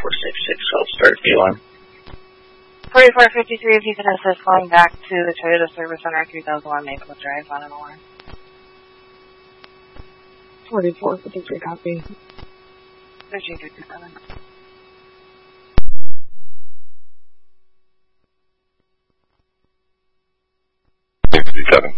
466, I'll start P1. 4453, if you can assist calling back to the Toyota Service Center, 3001 Maple Drive on an alarm. 4453, copy. 1357. Seven.